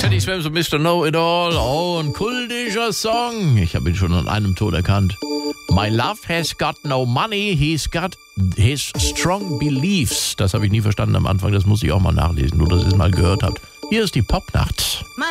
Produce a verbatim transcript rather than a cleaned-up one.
Teddy Swims und Mister Know-It-All. Oh, ein kultischer Song. Ich habe ihn schon an einem Ton erkannt. My love has got no money, he's got his strong beliefs. Das habe ich nie verstanden am Anfang, das muss ich auch mal nachlesen, nur dass ihr es mal gehört habt. Hier ist die Popnacht.